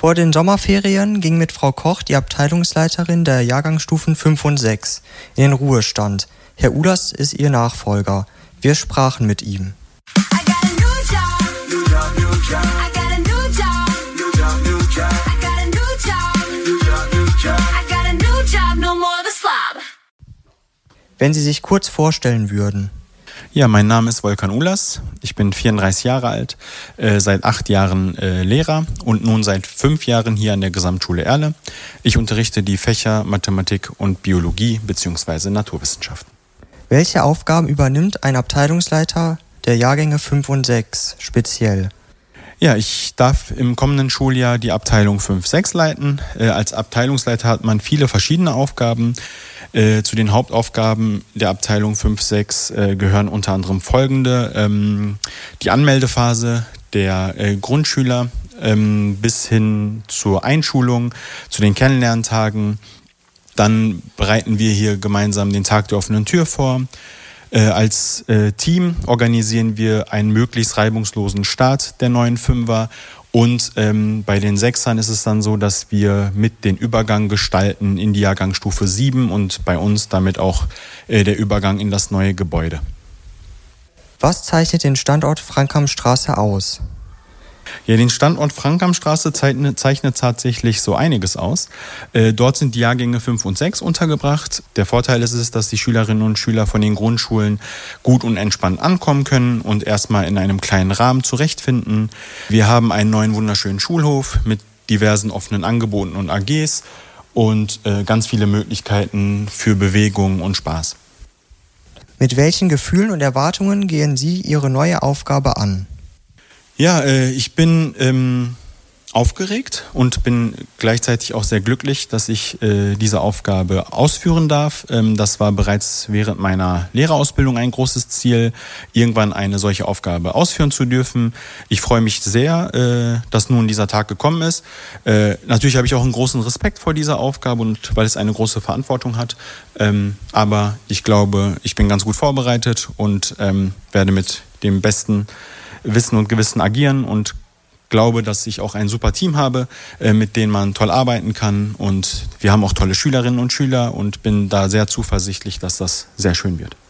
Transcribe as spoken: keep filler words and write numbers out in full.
Vor den Sommerferien ging mit Frau Koch, die Abteilungsleiterin der Jahrgangsstufen fünf und sechs, in den Ruhestand. Herr Uhlers ist ihr Nachfolger. Wir sprachen mit ihm. Wenn Sie sich kurz vorstellen würden. Ja, mein Name ist Volkan Uhlers. Ich bin vierunddreißig Jahre alt, äh, seit acht Jahren äh, Lehrer und nun seit fünf Jahren hier an der Gesamtschule Erle. Ich unterrichte die Fächer Mathematik und Biologie bzw. Naturwissenschaften. Welche Aufgaben übernimmt ein Abteilungsleiter der Jahrgänge fünf und sechs speziell? Ja, ich darf im kommenden Schuljahr die Abteilung fünf sechs leiten. Äh, als Abteilungsleiter hat man viele verschiedene Aufgaben. Äh, zu den Hauptaufgaben der Abteilung fünf sechs äh, gehören unter anderem folgende. Ähm, die Anmeldephase der äh, Grundschüler ähm, bis hin zur Einschulung, zu den Kennenlerntagen. Dann bereiten wir hier gemeinsam den Tag der offenen Tür vor. Äh, als äh, Team organisieren wir einen möglichst reibungslosen Start der neuen Fünfer. Und ähm, bei den Sechsern ist es dann so, dass wir mit den Übergang gestalten in die Jahrgangsstufe sieben und bei uns damit auch äh, der Übergang in das neue Gebäude. Was zeichnet den Standort Frankhamstraße aus? Ja, den Standort Frankhamstraße zeichnet, zeichnet tatsächlich so einiges aus. Äh, dort sind die Jahrgänge fünf und sechs untergebracht. Der Vorteil ist es, dass die Schülerinnen und Schüler von den Grundschulen gut und entspannt ankommen können und erstmal in einem kleinen Rahmen zurechtfinden. Wir haben einen neuen wunderschönen Schulhof mit diversen offenen Angeboten und A Gs und äh, ganz viele Möglichkeiten für Bewegung und Spaß. Mit welchen Gefühlen und Erwartungen gehen Sie Ihre neue Aufgabe an? Ja, äh, ich bin ähm, aufgeregt und bin gleichzeitig auch sehr glücklich, dass ich äh, diese Aufgabe ausführen darf. Ähm, das war bereits während meiner Lehrerausbildung ein großes Ziel, irgendwann eine solche Aufgabe ausführen zu dürfen. Ich freue mich sehr, äh, dass nun dieser Tag gekommen ist. Äh, natürlich habe ich auch einen großen Respekt vor dieser Aufgabe und weil es eine große Verantwortung hat. Ähm, aber ich glaube, ich bin ganz gut vorbereitet und ähm, werde mit dem besten Wissen und Gewissen agieren und glaube, dass ich auch ein super Team habe, mit denen man toll arbeiten kann. Und wir haben auch tolle Schülerinnen und Schüler und bin da sehr zuversichtlich, dass das sehr schön wird.